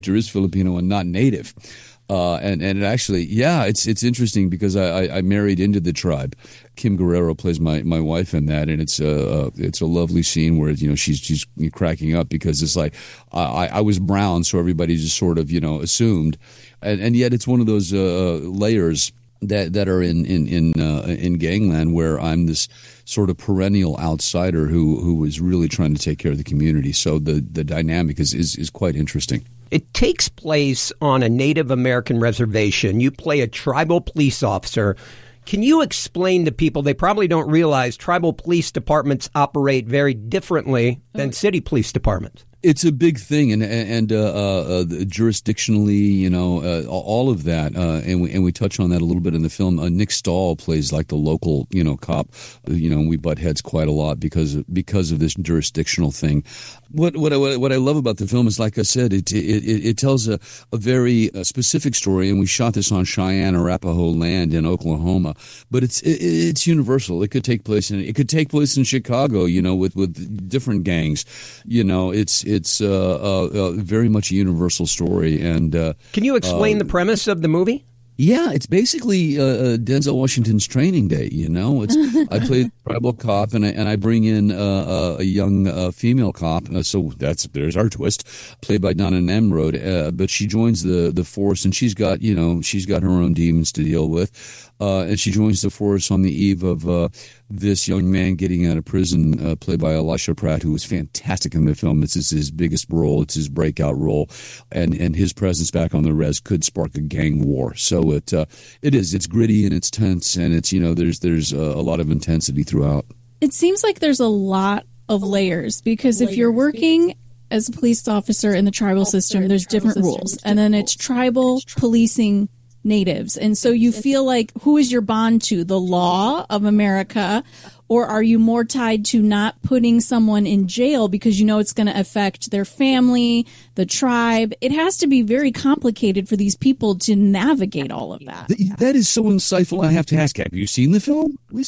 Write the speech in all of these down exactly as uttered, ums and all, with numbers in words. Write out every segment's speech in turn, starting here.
is Filipino and not native. Uh, and, and it actually, yeah, it's it's interesting because I, I, I married into the tribe. Kim Guerrero plays my, my wife in that, and it's a, it's a lovely scene where, you know, she's she's cracking up because it's like, I, I was brown, so everybody just sort of, you know, assumed. And, and yet it's one of those uh, layers that that are in in in, uh, in gangland where I'm this sort of perennial outsider who who is really trying to take care of the community. So the, the dynamic is, is, is quite interesting. It takes place on a Native American reservation. You play a tribal police officer. Can you explain to people, they probably don't realize tribal police departments operate very differently than city police departments? It's a big thing, and and uh, uh, jurisdictionally, you know, uh, all of that, uh, and we and we touch on that a little bit in the film. Uh, Nick Stahl plays like the local, you know, cop. You know, and we butt heads quite a lot because of, because of this jurisdictional thing. What what I, what I love about the film is, like I said, it it, it tells a, a very uh, specific story, and we shot this on Cheyenne Arapaho land in Oklahoma. But it's it, it's universal. It could take place in it could take place in Chicago, you know, with, with different gangs. You know, it's it's uh, uh, uh, very much a universal story. And uh, can you explain uh, the premise of the movie? Yeah, it's basically uh, Denzel Washington's training day. You know, it's I play a tribal cop, and I and I bring in uh, a young uh, female cop. Uh, so that's there's our twist, played by Donna Nemrod. Uh, but she joins the the force, and she's got you know she's got her own demons to deal with. Uh, and she joins the force on the eve of uh, this young man getting out of prison, uh, played by Elisha Pratt, who was fantastic in the film. It's his, his biggest role. It's his breakout role. And and his presence back on the res could spark a gang war. So it uh, it is. It's gritty and it's tense, and it's, you know, there's, there's uh, a lot of intensity throughout. It seems like there's a lot of layers, because if you're working as a police officer in the tribal system, there's different rules. And then it's tribal policing natives. And so you feel like, who is your bond to? The law of America? Or are you more tied to not putting someone in jail because you know it's going to affect their family, the tribe? It has to be very complicated for these people to navigate all of that. That is so insightful. I have to ask, have you seen the film? Well,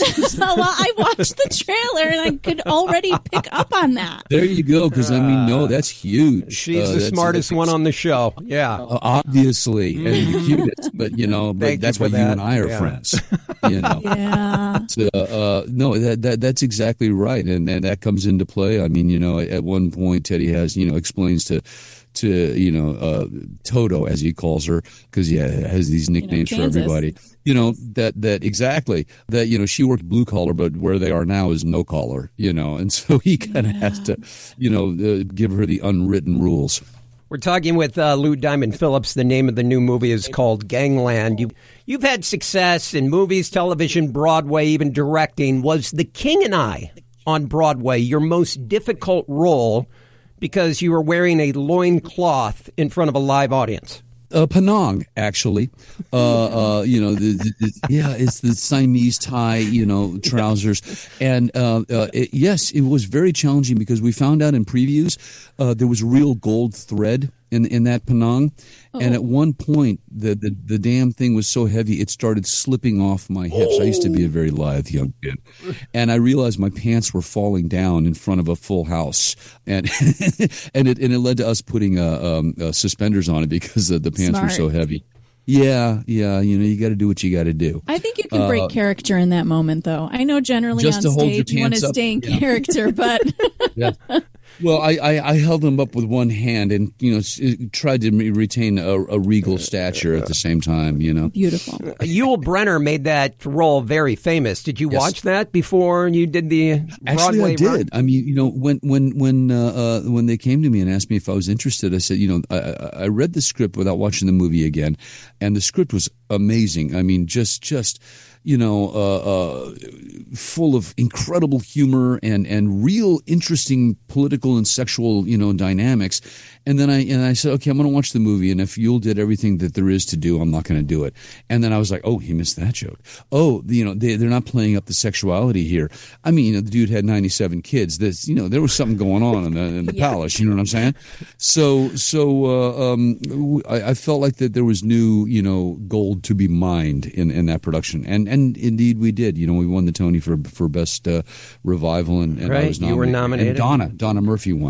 I watched the trailer and I could already pick up on that. There you go, because I mean, no, that's huge. She's uh, the that's, smarest that's, one on the show. Yeah. Uh, obviously, and the cutest, but, you know, but that's why you and I are yeah. friends. You know? Yeah. So, uh, no, that, that that's exactly right, and, and that comes into play. I mean, you know, at one point, Teddy has, you know, explains to, to you know, uh, Toto, as he calls her, because he has these nicknames you know, for everybody. You know, that that exactly that, you know, she worked blue collar, but where they are now is no collar. You know, and so he kind of yeah. has to, you know, uh, give her the unwritten rules. We're talking with uh, Lou Diamond Phillips. The name of the new movie is called Gangland. You, you've had success in movies, television, Broadway, even directing. Was The King and I on Broadway your most difficult role because you were wearing a loincloth in front of a live audience? Uh, Penang, actually, uh, uh, you know, the, the, the, yeah, it's the Siamese tie, you know, trousers, and uh, uh, it, yes, it was very challenging because we found out in previews uh, there was real gold thread in in that Penang, oh. and at one point the, the the damn thing was so heavy it started slipping off my hips. Oh. I used to be a very lithe young kid, and I realized my pants were falling down in front of a full house, and and it and it led to us putting uh, um, uh, suspenders on it because uh, the pants Smart. were so heavy. Yeah, yeah, you know, you got to do what you got to do. I think you can break uh, character in that moment, though. I know generally on stage you want to stay in yeah. character, but yeah. Well, I, I, I held them up with one hand and, you know, tried to retain a, a regal stature at the same time, you know. Beautiful. Yul Brynner made that role very famous. Did you yes. watch that before you did the Broadway Actually, I did. run? I mean, you know, when when when uh, uh, when they came to me and asked me if I was interested, I said, you know, I, I read the script without watching the movie again, and the script was amazing. I mean, just just. you know, uh, uh, full of incredible humor and, and real interesting political and sexual, you know, dynamics. And then I and I said, okay, I'm going to watch the movie, and if Yul did everything that there is to do, I'm not going to do it. And then I was like, oh, he missed that joke. Oh, you know, they, they're not playing up the sexuality here. I mean, you know, the dude had ninety-seven kids. This, you know, there was something going on in the, in the yeah. palace. You know what I'm saying? So, so uh, um, I, I felt like that there was new, you know, gold to be mined in, in that production, and and indeed we did. You know, we won the Tony for for best uh, revival, and, and right. I was nominated. You were nominated. And Donna Donna Murphy won.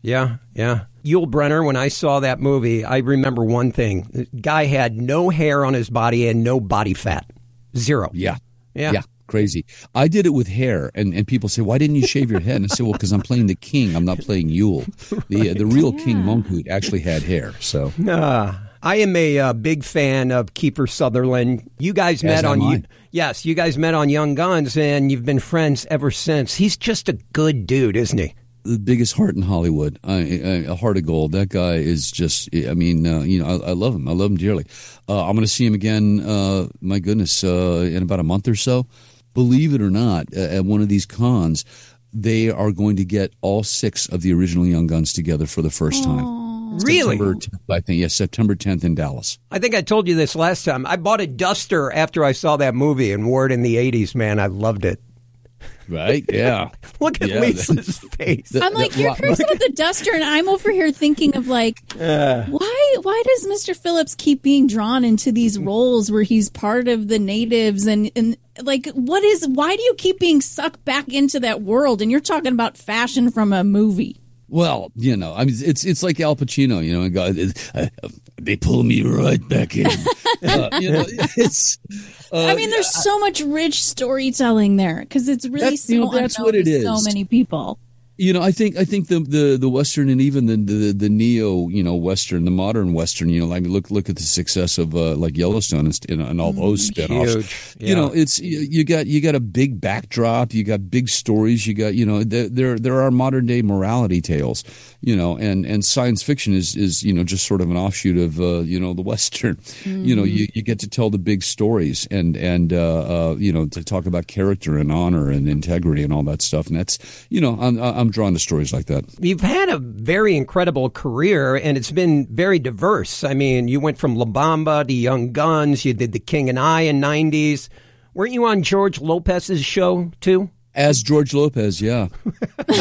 Yeah, yeah. Yul Brynner, when I saw that movie, I remember one thing. The guy had no hair on his body and no body fat. Zero. Yeah. Yeah. Yeah. Crazy. I did it with hair, and, and people say, why didn't you shave your head? And I said, well, because I'm playing the king. I'm not playing Yule. The the real yeah. King Monkoot actually had hair. So uh, I am a uh, big fan of Kiefer Sutherland. You guys met on you, yes, you guys met on Young Guns, and you've been friends ever since. He's just a good dude, isn't he? The biggest heart in Hollywood, I, I, a heart of gold. That guy is just, I mean, uh, you know, I, I love him. I love him dearly. Uh, I'm going to see him again, uh, my goodness, uh, in about a month or so. Believe it or not, uh, at one of these cons, they are going to get all six of the original Young Guns together for the first time. Aww. Really? September tenth, I think, yes, September tenth in Dallas. I think I told you this last time. I bought a duster after I saw that movie and wore it in the eighties, man. I loved it. Right? Yeah. Look at yeah, Lisa's face. I'm like, you're crazy about the duster, and I'm over here thinking of like, uh, why why does Mister Phillips keep being drawn into these roles where he's part of the natives and, and like, what is, why do you keep being sucked back into that world? And you're talking about fashion from a movie. Well, you know, I mean, it's it's like Al Pacino, you know, and God, uh, they pull me right back in. uh, you know, it's. Uh, I mean, there's so much rich storytelling there because it's really that's, so you know, that's what it is. So many people. You know, I think I think the, the, the Western and even the, the the neo, you know, Western, the modern Western, you know, I mean, look look at the success of uh, like Yellowstone and, and all those spinoffs. Huge. Yeah. You know, it's you got you got a big backdrop, you got big stories, you got you know there there, there are modern day morality tales, you know, and, and science fiction is, is you know just sort of an offshoot of uh, you know the Western. Mm. You know, you, you get to tell the big stories and and uh, uh, you know to talk about character and honor and integrity and all that stuff, and that's you know I'm, I'm I'm drawn to stories like that. You've had a very incredible career, and it's been very diverse. I mean, you went from La Bamba to Young Guns. You did The King and I in nineties. Weren't you on George Lopez's show, too? As George Lopez, yeah, yeah.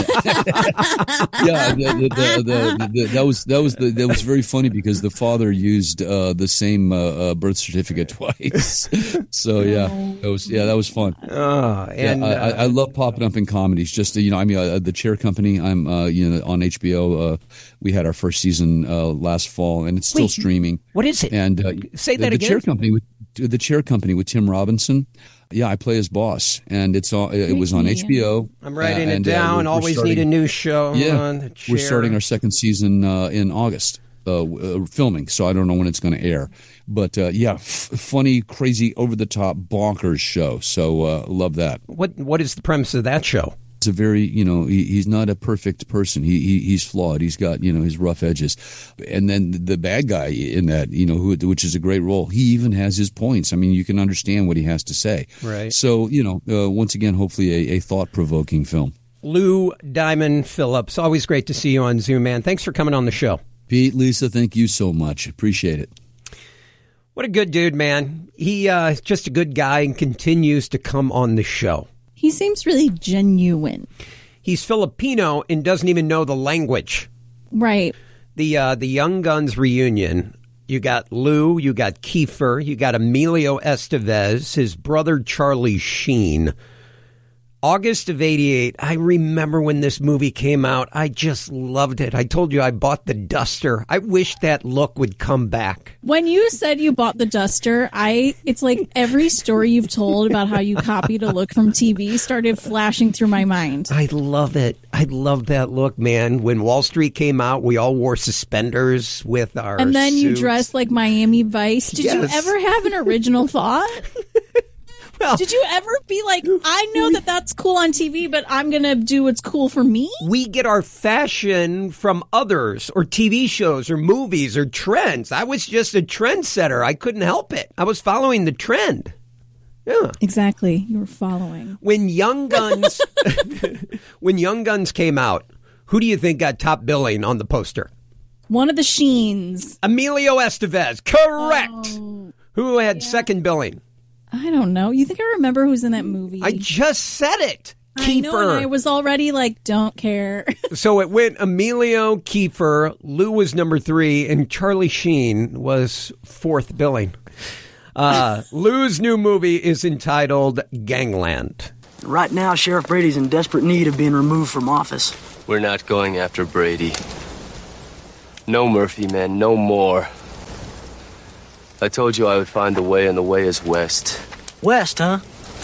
The, the, the, the, that was that was the, that was very funny because the father used uh, the same uh, uh, birth certificate twice. So yeah, that was yeah that was fun. Uh, and yeah, I, uh, I, I love popping up in comedies. Just you know, I mean, uh, the Chair Company. I'm uh, you know on H B O. Uh, we had our first season uh, last fall, and it's still wait, streaming. What is it? And uh, say that the, again. The Chair Company with the Chair Company with Tim Robinson. Yeah, I play his boss, and it's all, it was on H B O. I'm writing uh, it and, down. Uh, Always starting, need a new show. Yeah, on the Chair. We're starting our second season uh, in August, uh, uh, filming. So I don't know when it's going to air, but uh, yeah, f- funny, crazy, over the top, bonkers show. So uh, love that. What What is the premise of that show? It's a very, you know, he, he's not a perfect person. He, he he's flawed. He's got, you know, his rough edges. And then the bad guy in that, you know, who, which is a great role, he even has his points. I mean, you can understand what he has to say. Right. So, you know, uh, once again, hopefully a, a thought-provoking film. Lou Diamond Phillips, always great to see you on Zoom, man. Thanks for coming on the show. Pete, Lisa, thank you so much. Appreciate it. What a good dude, man. He uh, is just a good guy and continues to come on the show. He seems really genuine. He's Filipino and doesn't even know the language. Right. The uh, the Young Guns reunion, you got Lou, you got Kiefer, you got Emilio Estevez, his brother Charlie Sheen. August of eighty-eight, I remember when this movie came out. I just loved it. I told you I bought the duster. I wish that look would come back. When you said you bought the duster, I it's like every story you've told about how you copied a look from T V started flashing through my mind. I love it. I love that look, man. When Wall Street came out, we all wore suspenders with our And then suits. you dressed like Miami Vice. Did Yes. you ever have an original thought? Well, Did you ever be like, I know that that's cool on T V, but I'm going to do what's cool for me? we get our fashion from others or T V shows or movies or trends. I was just a trendsetter. I couldn't help it. I was following the trend. Yeah. Exactly. You were following. When Young Guns when Young Guns came out, who do you think got top billing on the poster? One of the Sheens. Emilio Estevez. Correct. Oh, Who had yeah. second billing? I don't know. You think I remember who's in that movie? I just said it. I know, and I Kiefer. was already like, don't care. So it went Emilio, Kiefer, Lou was number three, and Charlie Sheen was fourth billing. Uh, Lou's new movie is entitled Gangland. Right now, Sheriff Brady's in desperate need of being removed from office. We're not going after Brady. No, Murphy, man, no more. I told you I would find the way, and the way is west. West, huh?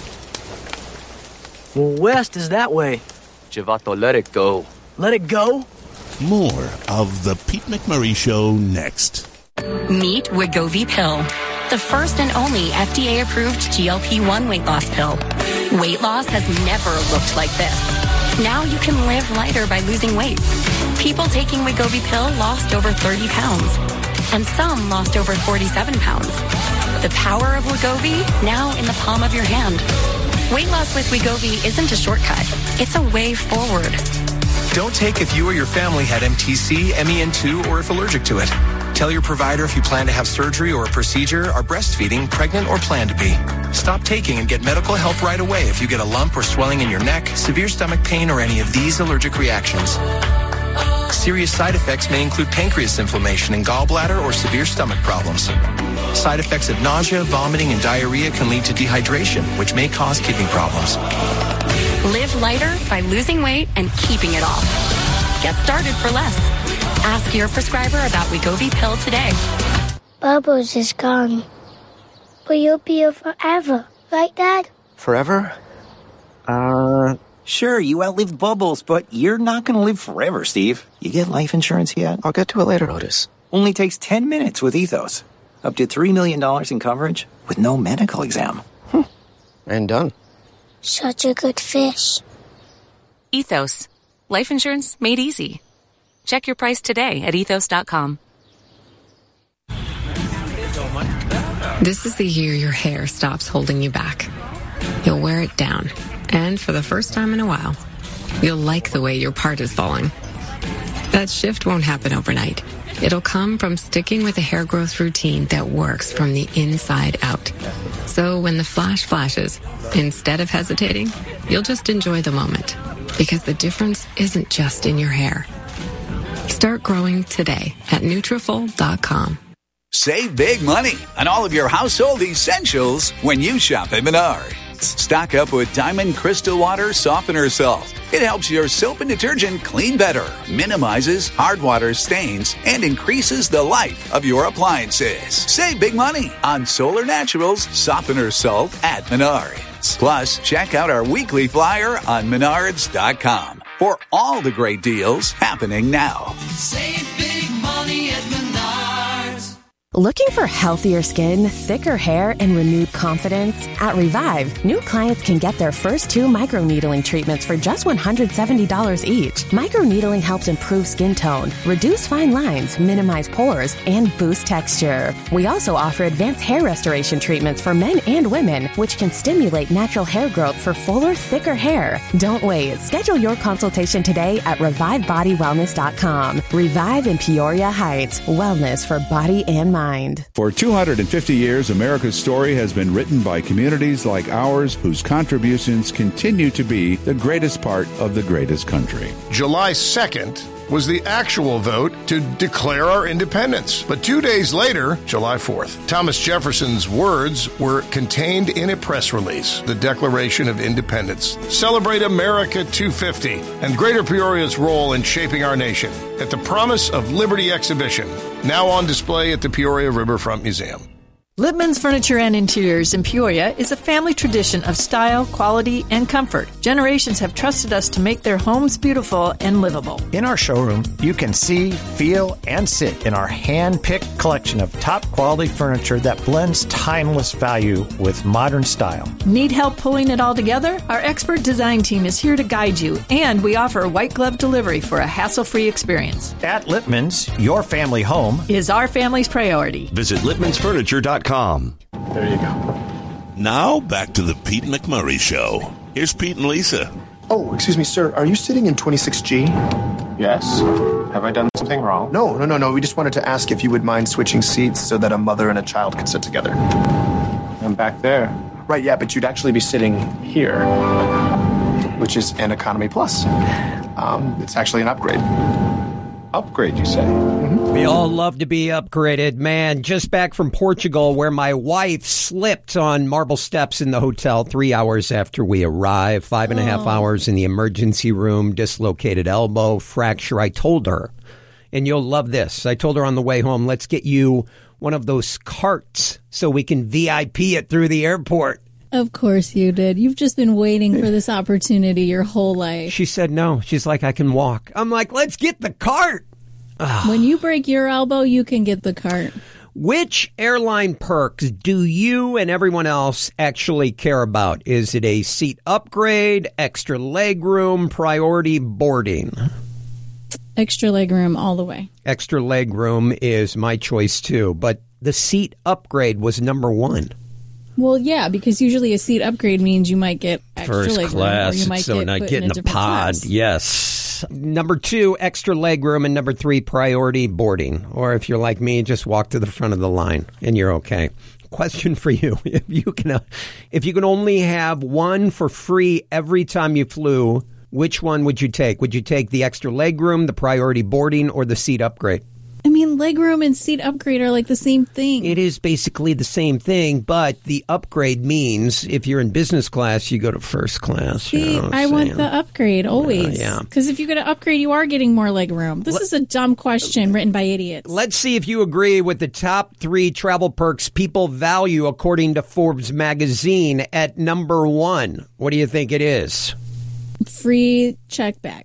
Well, west is that way. Javato, let it go. Let it go? More of The Pete McMurray Show next. Meet Wegovy Pill, the first and only F D A-approved G L P one weight loss pill. Weight loss has never looked like this. Now you can live lighter by losing weight. People taking Wegovy Pill lost over thirty pounds, and some lost over forty-seven pounds. The power of Wegovy, now in the palm of your hand. Weight loss with Wegovy isn't a shortcut. It's a way forward. Don't take if you or your family had M T C, M E N two, or if allergic to it. Tell your provider if you plan to have surgery or a procedure, are breastfeeding, pregnant, or plan to be. Stop taking and get medical help right away if you get a lump or swelling in your neck, severe stomach pain, or any of these allergic reactions. Serious side effects may include pancreas inflammation and gallbladder or severe stomach problems. Side effects of nausea, vomiting, and diarrhea can lead to dehydration, which may cause kidney problems. Live lighter by losing weight and keeping it off. Get started for less. Ask your prescriber about Wegovy Pill today. Bubbles is gone. But you'll be here forever, right, Dad? Forever? Uh, sure, you outlived Bubbles, but you're not going to live forever, Steve. You get life insurance yet? I'll get to it later, Otis. Only takes ten minutes with Ethos. Up to three million dollars in coverage with no medical exam. Hmm. And done. Such a good fish. Ethos. Life insurance made easy. Check your price today at ethos dot com. This is the year your hair stops holding you back. You'll wear it down. And for the first time in a while, you'll like the way your part is falling. That shift won't happen overnight. It'll come from sticking with a hair growth routine that works from the inside out. So when the flash flashes, instead of hesitating, you'll just enjoy the moment. Because the difference isn't just in your hair. Start growing today at Nutrafol dot com. Save big money on all of your household essentials when you shop at Menards. Stock up with Diamond Crystal Water Softener Salt. It helps your soap and detergent clean better, minimizes hard water stains, and increases the life of your appliances. Save big money on Solar Naturals Softener Salt at Menards. Plus, check out our weekly flyer on Menards dot com for all the great deals happening now. Save big money at Menards. Looking for healthier skin, thicker hair, and renewed confidence? At Revive, new clients can get their first two microneedling treatments for just one hundred seventy dollars each. Microneedling helps improve skin tone, reduce fine lines, minimize pores, and boost texture. We also offer advanced hair restoration treatments for men and women, which can stimulate natural hair growth for fuller, thicker hair. Don't wait. Schedule your consultation today at revive body wellness dot com. Revive in Peoria Heights. Wellness for body and mind. For two hundred fifty years, America's story has been written by communities like ours whose contributions continue to be the greatest part of the greatest country. July second was the actual vote to declare our independence. But two days later, July fourth, Thomas Jefferson's words were contained in a press release, the Declaration of Independence. Celebrate America two fifty and Greater Peoria's role in shaping our nation at the Promise of Liberty exhibition, now on display at the Peoria Riverfront Museum. Lippman's Furniture and Interiors in Peoria is a family tradition of style, quality, and comfort. Generations have trusted us to make their homes beautiful and livable. In our showroom, you can see, feel, and sit in our hand-picked collection of top-quality furniture that blends timeless value with modern style. Need help pulling it all together? Our expert design team is here to guide you, and we offer white glove delivery for a hassle-free experience. At Lippman's, your family home is our family's priority. Visit Lippmans Furniture dot com. There you go. Now, back to the Pete McMurray Show. Here's Pete and Lisa. Oh, excuse me, sir. Are you sitting in twenty-six G? Yes. Have I done something wrong? No, no, no, no. We just wanted to ask if you would mind switching seats so that a mother and a child could sit together. I'm back there. Right, yeah, but you'd actually be sitting here, which is an Economy Plus. Um, it's actually an upgrade. Upgrade, you say? Mm-hmm. We all love to be upgraded. Man, just back from Portugal where my wife slipped on marble steps in the hotel three hours after we arrived. Five and a half Oh. hours in the emergency room, dislocated elbow, fracture. I told her, And you'll love this. I told her on the way home, let's get you one of those carts so we can V I P it through the airport. Of course you did. You've just been waiting for this opportunity your whole life. She said no. She's like, I can walk. I'm like, let's get the cart. When you break your elbow, you can get the cart. Which airline perks do you and everyone else actually care about? Is it a seat upgrade, extra legroom, priority boarding? Extra legroom all the way. Extra legroom is my choice too, but the seat upgrade was number one. Well, yeah, because usually a seat upgrade means you might get extra First legroom, class, or you might so get not put getting in a, a different pod. class. Yes. Number two, extra legroom, and number three, priority boarding. Or if you're like me, just walk to the front of the line and you're okay. Question for you: If you can, uh, if you can only have one for free every time you flew, which one would you take? Would you take the extra legroom, the priority boarding, or the seat upgrade? I mean, legroom and seat upgrade are like the same thing. It is basically the same thing, but the upgrade means if you're in business class, you go to first class. See, you know what I I'm want saying? the upgrade always. Uh, yeah. Because if you get an upgrade, you are getting more legroom. This Let- is a dumb question written by idiots. Let's see if you agree with the top three travel perks people value according to Forbes magazine at number one. What do you think it is? Free check back.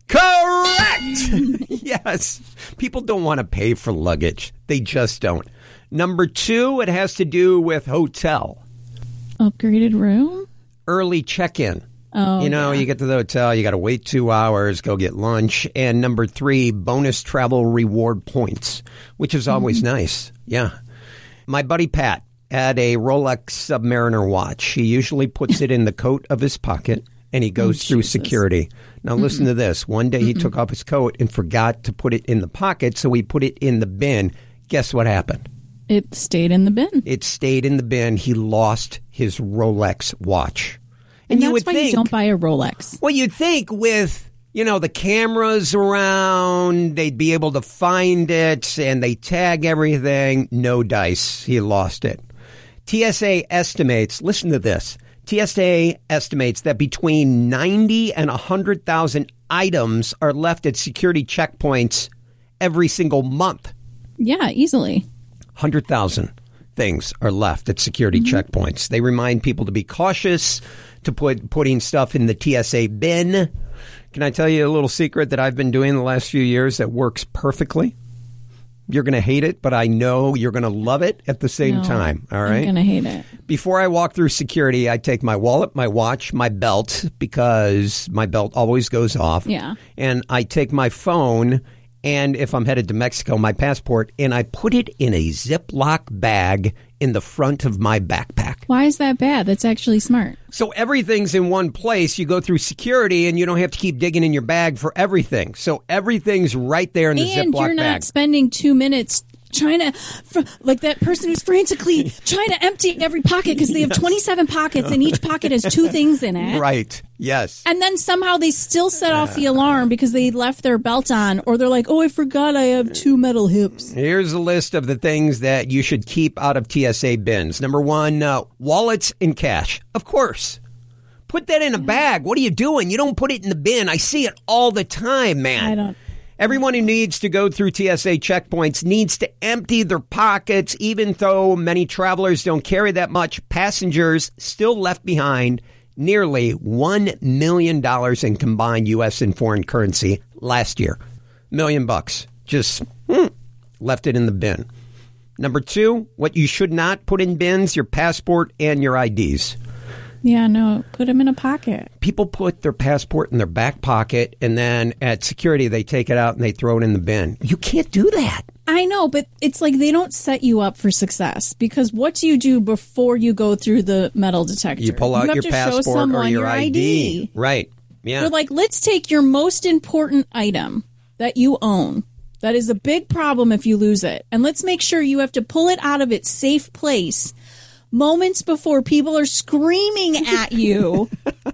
Correct! Yes. People don't want to pay for luggage. They just don't. Number two, it has to do with hotel. Upgraded room? Early check-in. Oh, you know, yeah. you get to the hotel, you got to wait two hours, go get lunch. And number three, bonus travel reward points, which is always Mm-hmm. nice. Yeah. My buddy Pat had a Rolex Submariner watch. He usually puts it in the coat of his pocket, and he goes Oh, through Jesus. security. Now, listen Mm-mm. to this. One day he Mm-mm. took off his coat and forgot to put it in the pocket, so he put it in the bin. Guess what happened? It stayed in the bin. It stayed in the bin. He lost his Rolex watch. And, you that's would why think, you don't buy a Rolex. well, you'd think with, you know, the cameras around, they'd be able to find it and they tag everything. No dice. He lost it. T S A estimates, listen to this. T S A estimates that between ninety and one hundred thousand items are left at security checkpoints every single month. Yeah, easily. one hundred thousand things are left at security Mm-hmm. checkpoints. They remind people to be cautious, to put putting stuff in the T S A bin. Can I tell you a little secret that I've been doing the last few years that works perfectly? You're going to hate it, but I know you're going to love it at the same No, time. All right. I'm going to hate it. Before I walk through security, I take my wallet, my watch, my belt, because my belt always goes off. Yeah. And I take my phone, and if I'm headed to Mexico, my passport, and I put it in a Ziploc bag in the front of my backpack. Why is that bad? That's actually smart. So everything's in one place. You go through security, and you don't have to keep digging in your bag for everything. So everything's right there in the And Ziploc you're not bag. spending two minutes trying to, fr- like that person who's frantically trying to empty every pocket because they have twenty-seven pockets and each pocket has two things in it. Right. Yes. And then somehow they still set off the alarm because they left their belt on, or they're like, oh, I forgot I have two metal hips. Here's a list of the things that you should keep out of T S A bins. Number one, uh, wallets and cash. Of course. Put that in a bag. What are you doing? You don't put it in the bin. I see it all the time, man. I don't. Everyone who needs to go through T S A checkpoints needs to empty their pockets, even though many travelers don't carry that much. Passengers still left behind nearly one million dollars in combined U S and foreign currency last year. Million bucks. Just hmm, left it in the bin. Number two, what you should not put in bins, your passport and your I Ds. Yeah, no, put them in a pocket. People put their passport in their back pocket, and then at security, they take it out and they throw it in the bin. You can't do that. I know, but it's like they don't set you up for success, because what do you do before you go through the metal detector? You pull out have your to show passport or someone your I D. Right. Yeah. They're like, let's take your most important item that you own. That is a big problem if you lose it. And let's make sure you have to pull it out of its safe place moments before people are screaming at you.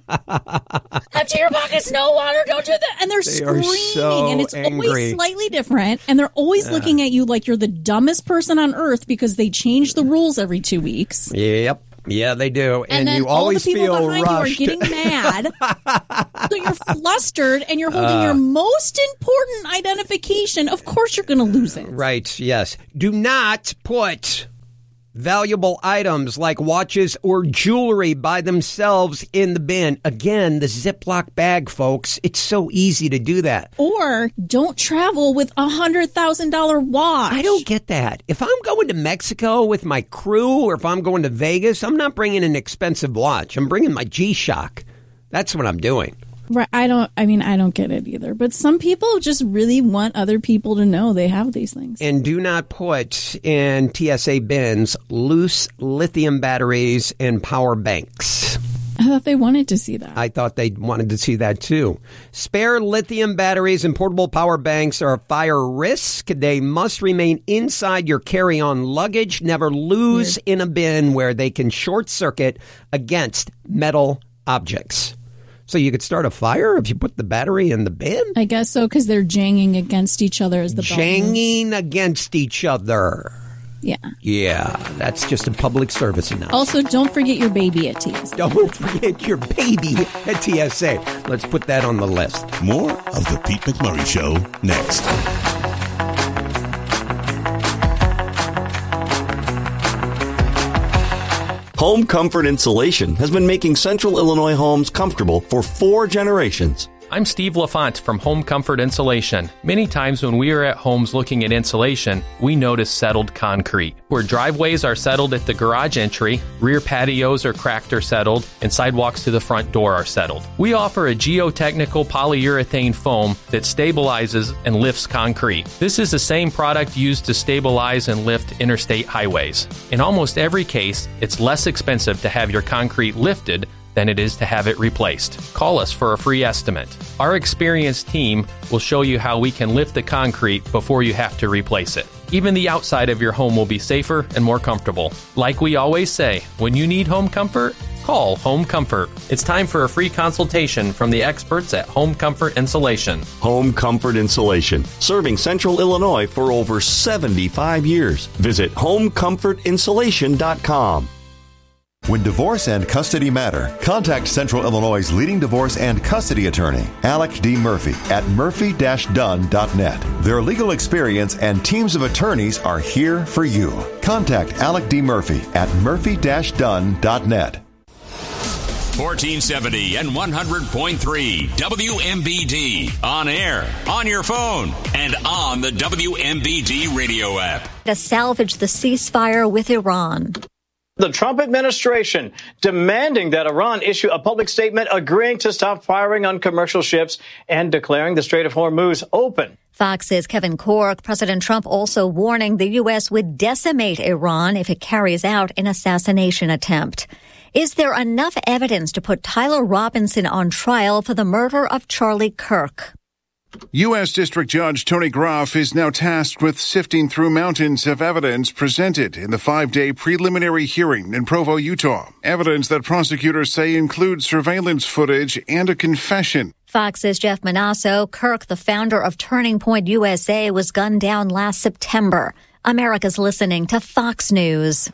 Empty your pockets, no water, don't do that. And they're They are screaming. so and it's angry. always slightly different. And they're always Yeah. looking at you like you're the dumbest person on earth because they change the rules every two weeks. Yep. Yeah, they do. And, and then you always all the people feel behind rushed. you are getting mad. So you're flustered and you're holding uh, your most important identification. Of course you're going to lose it. Right, yes. Do not put valuable items like watches or jewelry by themselves in the bin. Again, the Ziploc bag, folks. It's so easy to do that. Or don't travel with a one hundred thousand dollars watch. I don't get that. If I'm going to Mexico with my crew or if I'm going to Vegas, I'm not bringing an expensive watch. I'm bringing my G-Shock. That's what I'm doing. Right. I don't, I mean, I don't get it either. But some people just really want other people to know they have these things. And do not put in T S A bins loose lithium batteries and power banks. I thought they wanted to see that. I thought they wanted to see that too. Spare lithium batteries and portable power banks are a fire risk. They must remain inside your carry-on luggage. Never lose Weird. in a bin where they can short circuit against metal objects. So you could start a fire if you put the battery in the bin? I guess so, because they're janging against each other as the belt Janging moves. against each other. Yeah. Yeah, that's just a public service announcement. Also, don't forget your baby at T S A. Don't forget your baby at T S A. Let's put that on the list. More of the Pete McMurray Show next. Home Comfort Insulation has been making Central Illinois homes comfortable for four generations. I'm Steve LaFont from Home Comfort Insulation. Many times when we are at homes looking at insulation, we notice settled concrete. Where driveways are settled at the garage entry, rear patios are cracked or settled, and sidewalks to the front door are settled. We offer a geotechnical polyurethane foam that stabilizes and lifts concrete. This is the same product used to stabilize and lift interstate highways. In almost every case, it's less expensive to have your concrete lifted than it is to have it replaced. Call us for a free estimate. Our experienced team will show you how we can lift the concrete before you have to replace it. Even the outside of your home will be safer and more comfortable. Like we always say, when you need home comfort, call Home Comfort. It's time for a free consultation from the experts at Home Comfort Insulation. Home Comfort Insulation, serving Central Illinois for over seventy-five years. Visit home comfort insulation dot com. When divorce and custody matter, contact Central Illinois' leading divorce and custody attorney, Alec D. Murphy, at murphy dash dunn dot net. Their legal experience and teams of attorneys are here for you. Contact Alec D. Murphy at murphy dash dunn dot net. fourteen seventy and one hundred point three W M B D. On air, on your phone, and on the W M B D radio app. To salvage the ceasefire with Iran. The Trump administration demanding that Iran issue a public statement agreeing to stop firing on commercial ships and declaring the Strait of Hormuz open. Fox's Kevin Corke. President Trump also warning the U S would decimate Iran if it carries out an assassination attempt. Is there enough evidence to put Tyler Robinson on trial for the murder of Charlie Kirk? U S. District Judge Tony Groff is now tasked with sifting through mountains of evidence presented in the five-day preliminary hearing in Provo, Utah. Evidence that prosecutors say includes surveillance footage and a confession. Fox's Jeff Manasso. Kirk, the founder of Turning Point U S A, was gunned down last September. America's listening to Fox News.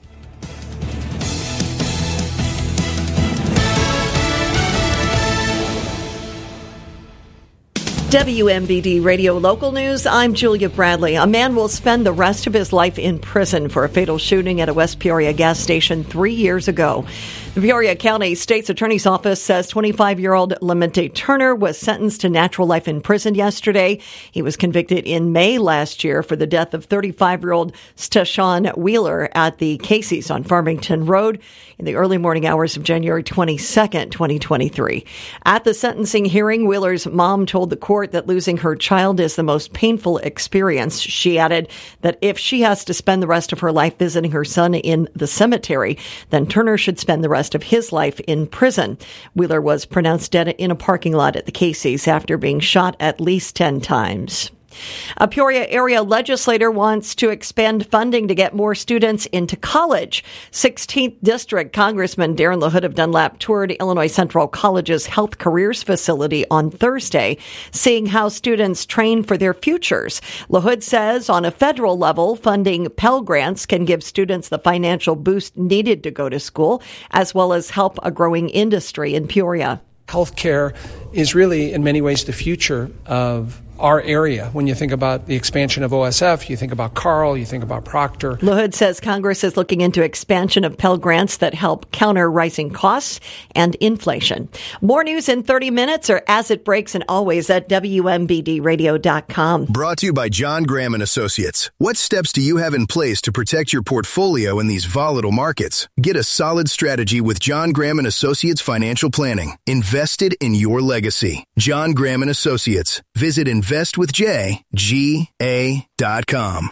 W M B D Radio Local News, I'm Julia Bradley. A man will spend the rest of his life in prison for a fatal shooting at a West Peoria gas station three years ago. The Peoria County State's Attorney's Office says twenty-five-year-old Lemente Turner was sentenced to natural life in prison yesterday. He was convicted in May last year for the death of thirty-five-year-old Stashawn Wheeler at the Casey's on Farmington Road in the early morning hours of January twenty-second, twenty twenty-three. At the sentencing hearing, Wheeler's mom told the court that losing her child is the most painful experience. She added that if she has to spend the rest of her life visiting her son in the cemetery, then Turner should spend the rest of his life in prison. Wheeler was pronounced dead in a parking lot at the Casey's after being shot at least ten times. A Peoria area legislator wants to expand funding to get more students into college. sixteenth District Congressman Darren LaHood of Dunlap toured Illinois Central College's Health Careers facility on Thursday, seeing how students train for their futures. LaHood says on a federal level, funding Pell Grants can give students the financial boost needed to go to school, as well as help a growing industry in Peoria. Healthcare is really, in many ways, the future of our area. When you think about the expansion of O S F, you think about Carl, you think about Proctor. LaHood says Congress is looking into expansion of Pell Grants that help counter rising costs and inflation. More news in thirty minutes or as it breaks, and always at W M B D radio dot com. Brought to you by John Graham and Associates. What steps do you have in place to protect your portfolio in these volatile markets? Get a solid strategy with John Graham and Associates Financial Planning. Invested in your legacy. John Graham and Associates. Visit invest with j g a dot com.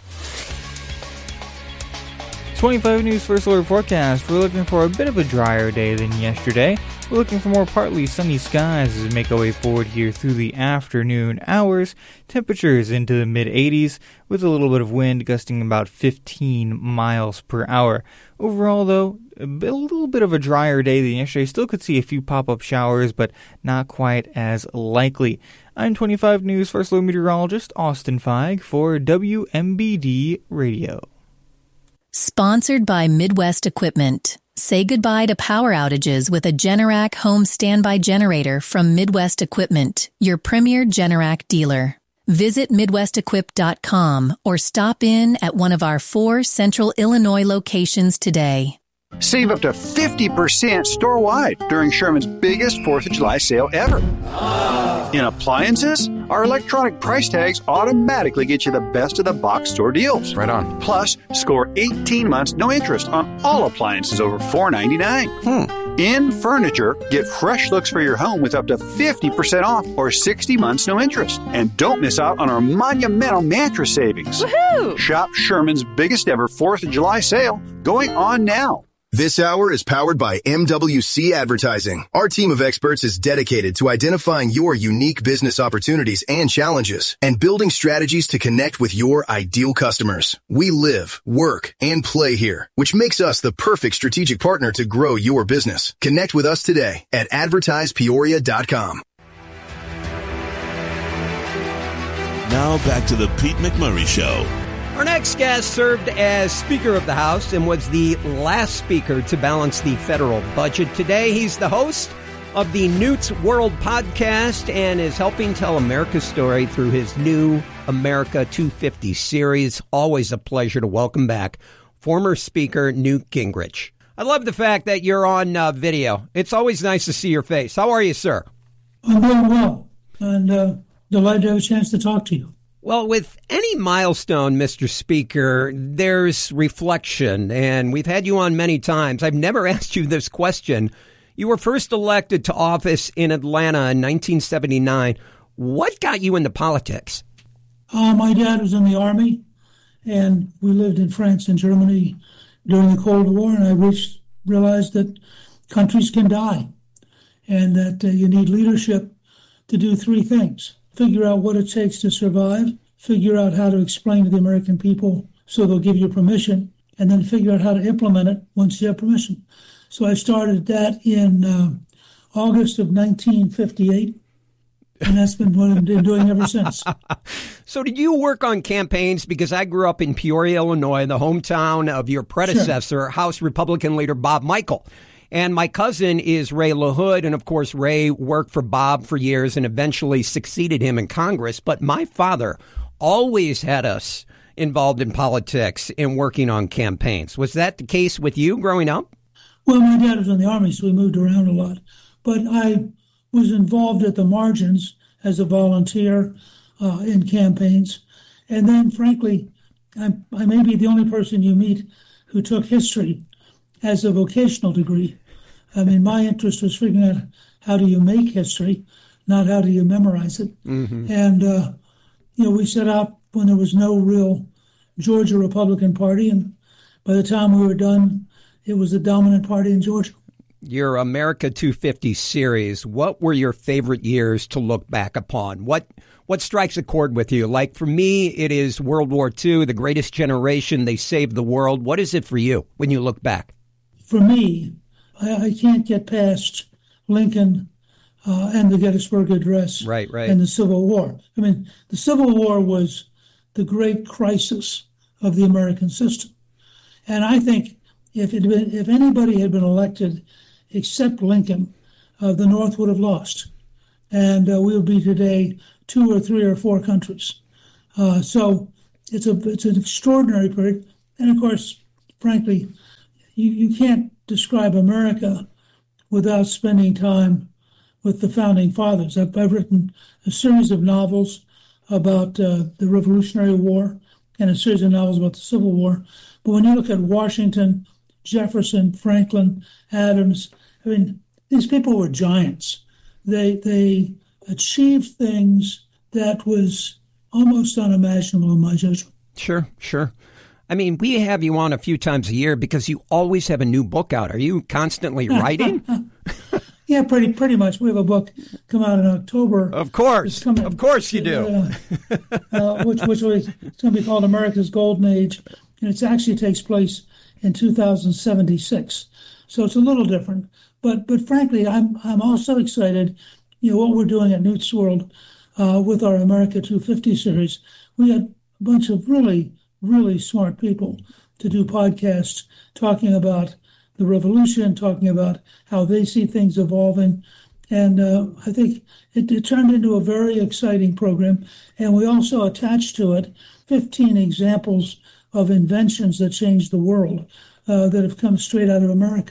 twenty-five News First Alert Forecast. We're looking for a bit of a drier day than yesterday. We're looking for more partly sunny skies as we make our way forward here through the afternoon hours. Temperatures into the mid eighties with a little bit of wind gusting about fifteen miles per hour. Overall, though, a, bit, a little bit of a drier day than yesterday. Still could see a few pop-up showers, but not quite as likely. I'm twenty-five News First Alert Meteorologist Austin Feig for W M B D Radio. Sponsored by Midwest Equipment. Say goodbye to power outages with a Generac home standby generator from Midwest Equipment, your premier Generac dealer. Visit midwest equip dot com or stop in at one of our four Central Illinois locations today. Save up to fifty percent store-wide during Sherman's biggest fourth of July sale ever. In appliances, our electronic price tags automatically get you the best of the box store deals. Right on. Plus, score eighteen months no interest on all appliances over four ninety-nine. Hmm. In furniture, get fresh looks for your home with up to fifty percent off or sixty months no interest. And don't miss out on our monumental mattress savings. Woohoo! Shop Sherman's biggest ever fourth of July sale going on now. This hour is powered by M W C Advertising. Our team of experts is dedicated to identifying your unique business opportunities and challenges and building strategies to connect with your ideal customers. We live, work, and play here, which makes us the perfect strategic partner to grow your business. Connect with us today at advertise peoria dot com. Now back to the Pete McMurray Show. Our next guest served as Speaker of the House and was the last speaker to balance the federal budget. Today, he's the host of the Newt's World podcast and is helping tell America's story through his new America two fifty series. Always a pleasure to welcome back former Speaker Newt Gingrich. I love the fact that you're on uh, video. It's always nice to see your face. How are you, sir? I'm doing well, and uh, delighted to have a chance to talk to you. Well, with any milestone, Mister Speaker, there's reflection, and we've had you on many times. I've never asked you this question. You were first elected to office in Atlanta in nineteen seventy-nine. What got you into politics? Uh, my dad was in the Army, and we lived in France and Germany during the Cold War, and I reached, realized that countries can die, and that uh, you need leadership to do three things. Figure out what it takes to survive, figure out how to explain to the American people so they'll give you permission, and then figure out how to implement it once you have permission. So I started that in uh, August of nineteen fifty-eight, and that's been what I've been doing ever since. So did you work on campaigns? Because I grew up in Peoria, Illinois, the hometown of your predecessor, sure. House Republican leader Bob Michel. And my cousin is Ray LaHood, and of course, Ray worked for Bob for years and eventually succeeded him in Congress. But my father always had us involved in politics and working on campaigns. Was that the case with you growing up? Well, my dad was in the Army, so we moved around a lot. But I was involved at the margins as a volunteer uh, in campaigns. And then, frankly, I, I may be the only person you meet who took history as a vocational degree. I mean, my interest was figuring out how do you make history, not how do you memorize it. Mm-hmm. And, uh, you know, we set out when there was no real Georgia Republican Party, and by the time we were done, it was the dominant party in Georgia. Your America two fifty series, what were your favorite years to look back upon? What What strikes a chord with you? Like for me, it is World War Two, the greatest generation. They saved the world. What is it for you when you look back? For me, I, I can't get past Lincoln uh, and the Gettysburg Address, right, right, and the Civil War. I mean, the Civil War was the great crisis of the American system, and I think if it had been, if anybody had been elected except Lincoln, uh, the North would have lost, and uh, we would be today two or three or four countries. Uh, so it's a it's an extraordinary period, and of course, frankly, you, you can't describe America without spending time with the Founding Fathers. I've, I've written a series of novels about uh, the Revolutionary War and a series of novels about the Civil War. But when you look at Washington, Jefferson, Franklin, Adams, I mean, these people were giants. They they achieved things that was almost unimaginable in my judgment. Sure, sure. I mean, we have you on a few times a year because you always have a new book out. Are you constantly writing? Yeah, pretty pretty much. We have a book come out in October. Of course, coming, of course you do. Uh, uh, which which was it's going to be called America's Golden Age, and it actually takes place in two thousand seventy-six. So it's a little different. But but frankly, I'm I'm also excited. You know what we're doing at Newt's World uh, with our America two fifty series. We had a bunch of really really smart people to do podcasts talking about the revolution, talking about how they see things evolving. And uh, I think it, it turned into a very exciting program. And we also attached to it fifteen examples of inventions that changed the world uh, that have come straight out of America.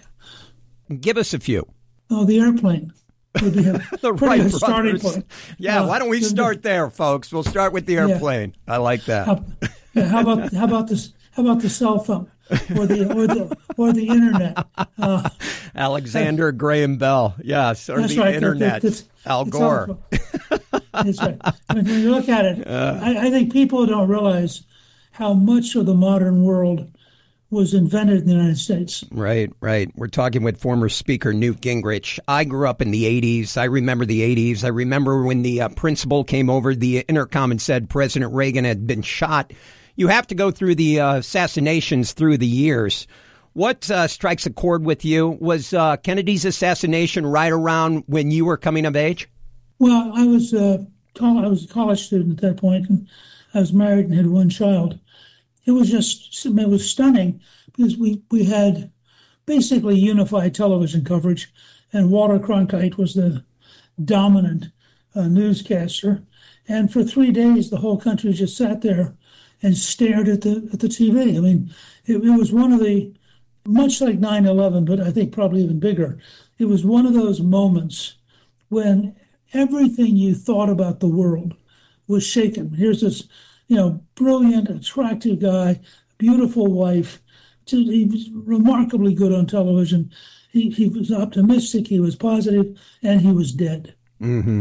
Give us a few. Oh, the airplane would be a the pretty Wright good starting brothers. point. Yeah, Uh, why don't we the- start there, folks? We'll start with the airplane. Yeah. I like that. How, yeah, how about how about this? How about the cell phone or the or the or the internet? Uh, Alexander Graham Bell. Yes, or That's the right. internet. It's- Al it's Gore. That's right. I mean, when you look at it, Uh. I, I think people don't realize how much of the modern world was invented in the United States. Right, right. We're talking with former Speaker Newt Gingrich. I grew up in the eighties. I remember the eighties. I remember when the uh, principal came over the intercom and said President Reagan had been shot. You have to go through the uh, assassinations through the years. What uh, strikes a chord with you? Was uh, Kennedy's assassination right around when you were coming of age? Well, I was uh, col- I was a college student at that point, and I was married and had one child. It was just it was stunning because we, we had basically unified television coverage, and Walter Cronkite was the dominant uh, newscaster. And for three days, the whole country just sat there and stared at the at the T V. I mean, it, it was one of the, much like nine eleven, but I think probably even bigger. It was one of those moments when everything you thought about the world was shaken. Here's this, you know, brilliant, attractive guy, beautiful wife. He was remarkably good on television. He, he was optimistic, he was positive, and he was dead. Mm-hmm.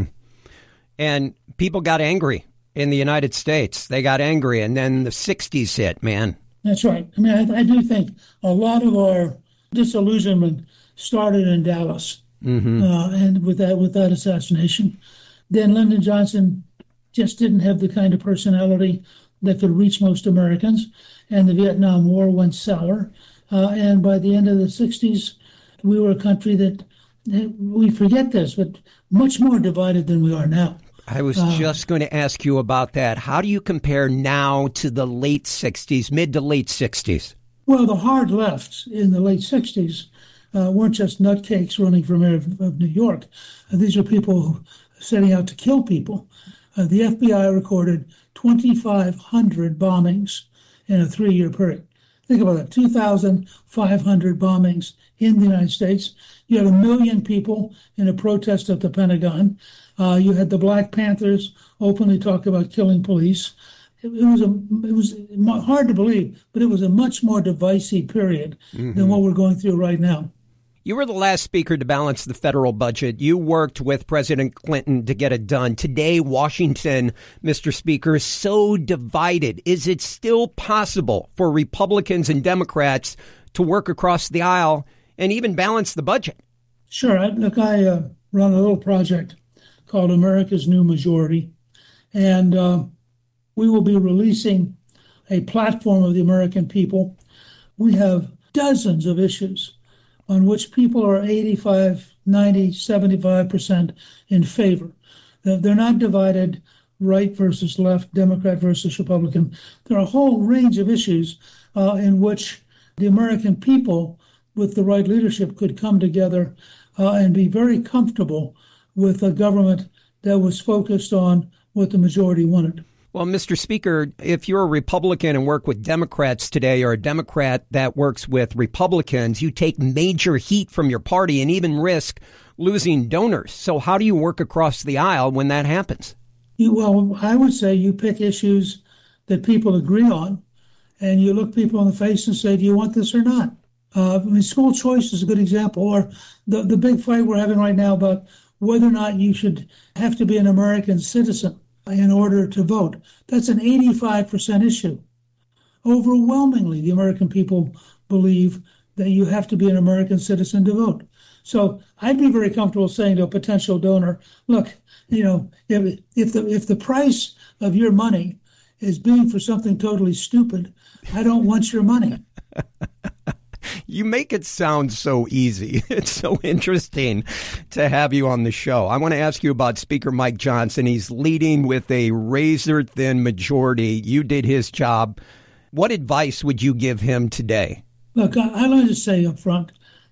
And people got angry in the United States. They got angry, and then the sixties hit, man. That's right. I mean, I, I do think a lot of our disillusionment started in Dallas, Mm-hmm. uh, and with that with that assassination. Then Lyndon Johnson just didn't have the kind of personality that could reach most Americans, and the Vietnam War went sour. Uh, and by the end of the sixties, we were a country that, we forget this, but much more divided than we are now. I was Uh, just going to ask you about that. How do you compare now to the late sixties, mid to late sixties? Well, the hard left in the late sixties uh, weren't just nutcakes running for mayor of, of New York. Uh, these are people setting out to kill people. Uh, the F B I recorded twenty-five hundred bombings in a three-year period. Think about that, two thousand five hundred bombings in the United States. You had a million people in a protest at the Pentagon. Uh, you had the Black Panthers openly talk about killing police. It, it was a, it was hard to believe, but it was a much more divisive period Mm-hmm. than what we're going through right now. You were the last speaker to balance the federal budget. You worked with President Clinton to get it done. Today, Washington, Mister Speaker, is so divided. Is it still possible for Republicans and Democrats to work across the aisle and even balance the budget? Sure. I, look, I uh, run a little project called America's New Majority. And uh, we will be releasing a platform of the American people. We have dozens of issues on which people are eighty-five, ninety, seventy-five percent in favor. They're not divided right versus left, Democrat versus Republican. There are a whole range of issues uh, in which the American people, with the right leadership, could come together uh, and be very comfortable with a government that was focused on what the majority wanted. Well, Mister Speaker, if you're a Republican and work with Democrats today, or a Democrat that works with Republicans, you take major heat from your party and even risk losing donors. So how do you work across the aisle when that happens? You, well, I would say you pick issues that people agree on, and you look people in the face and say, do you want this or not? Uh, I mean, school choice is a good example, or the, the big fight we're having right now about whether or not you should have to be an American citizen in order to vote. That's an eighty-five percent issue. Overwhelmingly, the American people believe that you have to be an American citizen to vote. So I'd be very comfortable saying to a potential donor, look, you know, if, if the if the price of your money is being for something totally stupid, I don't want your money. You make it sound so easy. It's so interesting to have you on the show. I want to ask you about Speaker Mike Johnson. He's leading with a razor-thin majority. You did his job. What advice would you give him today? Look, I, I like to say up front,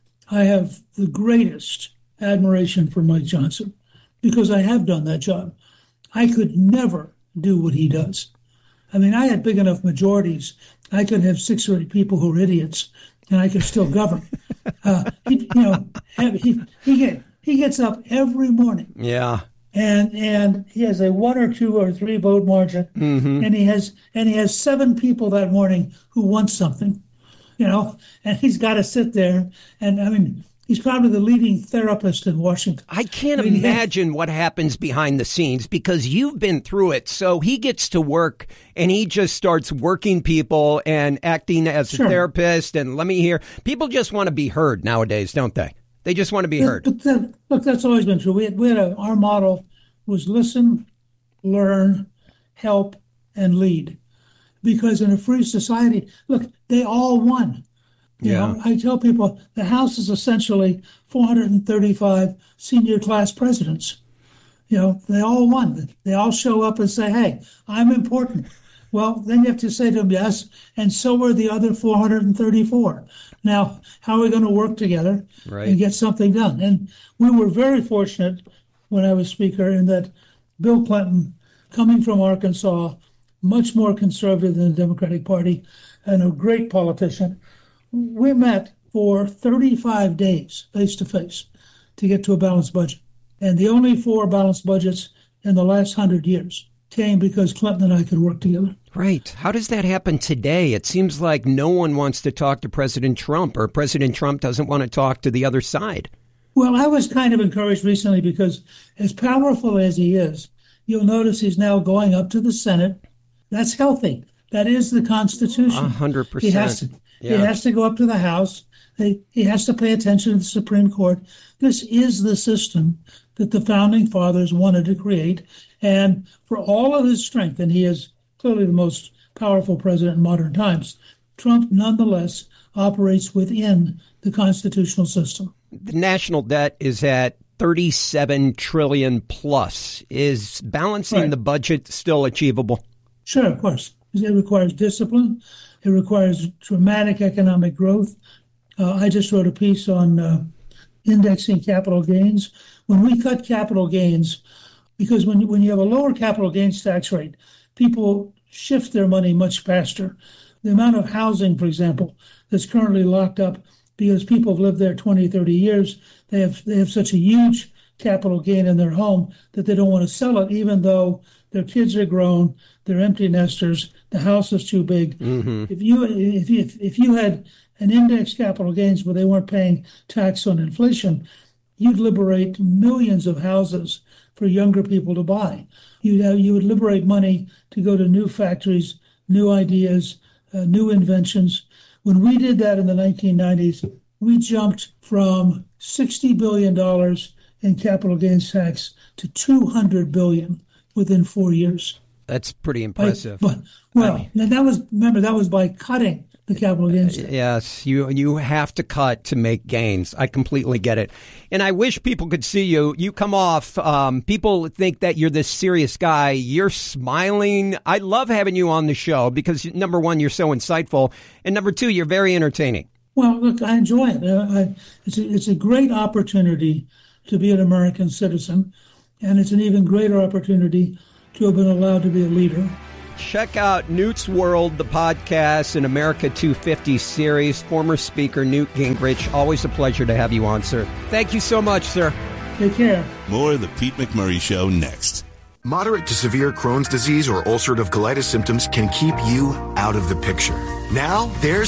I have the greatest admiration for Mike Johnson because I have done that job. I could never do what he does. I mean, I had big enough majorities. I could have six or eight people who are idiots, and I could still govern. Uh, he, you know, he he, get, he gets up every morning. Yeah. And and he has a one or two or three vote margin, mm-hmm. and he has and he has seven people that morning who want something, you know, and he's got to sit there. And I mean, he's probably the leading therapist in Washington. I can't I mean, imagine what happens behind the scenes because you've been through it. So he gets to work and he just starts working people and acting as a Sure. therapist. And let me hear, people just want to be heard nowadays, don't they? They just want to be heard. But that, look, that's always been true. We had, we had a, our motto was listen, learn, help, and lead. Because in a free society, look, they all won. You Yeah. know, I tell people the House is essentially four hundred thirty-five senior class presidents. You know, they all won. They all show up and say, hey, I'm important. Well, then you have to say to them, yes, and so are the other four hundred thirty-four. Now, how are we going to work together Right. and get something done? And we were very fortunate when I was Speaker in that Bill Clinton, coming from Arkansas, much more conservative than the Democratic Party, and a great politician, we met for thirty-five days face-to-face to get to a balanced budget. And the only four balanced budgets in the last hundred years came because Clinton and I could work together. Right. How does that happen today? It seems like no one wants to talk to President Trump, or President Trump doesn't want to talk to the other side. Well, I was kind of encouraged recently because as powerful as he is, you'll notice he's now going up to the Senate. That's healthy. That is the Constitution. A hundred He has percent. to, Yeah. he has to go up to the House. He, he has to pay attention to the Supreme Court. This is the system that the Founding Fathers wanted to create. And for all of his strength, and he is clearly the most powerful president in modern times, Trump nonetheless operates within the constitutional system. The national debt is at thirty-seven trillion plus. Is balancing Right. the budget still achievable? Sure, of course. It requires discipline. It requires dramatic economic growth. Uh, I just wrote a piece on uh, indexing capital gains. When we cut capital gains, because when, when you have a lower capital gains tax rate, people shift their money much faster. The amount of housing, for example, that's currently locked up because people have lived there twenty, thirty years, they have they have such a huge capital gain in their home that they don't want to sell it, even though their kids are grown, they're empty nesters, the house is too big. Mm-hmm. If you if you, if you had an index capital gains where they weren't paying tax on inflation, you'd liberate millions of houses for younger people to buy. You'd have, you would liberate money to go to new factories, new ideas, uh, new inventions. When we did that in the nineteen nineties, we jumped from sixty billion dollars in capital gains tax to two hundred billion dollars within four years. That's pretty impressive. By, but, well, I mean, that was, remember, that was by cutting the capital gains tax. Yes, you you have to cut to make gains. I completely get it. And I wish people could see you. You come off, um, people think that you're this serious guy. You're smiling. I love having you on the show because, number one, you're so insightful. And number two, you're very entertaining. Well, look, I enjoy it. Uh, I, it's, a, it's a great opportunity to be an American citizen. And it's an even greater opportunity to have been allowed to be a leader. Check out Newt's World, the podcast, and America two fifty series. Former Speaker Newt Gingrich. Always a pleasure to have you on, sir. Thank you so much, sir. Take care. More of the Pete McMurray Show next. Moderate to severe Crohn's disease or ulcerative colitis symptoms can keep you out of the picture. Now, there's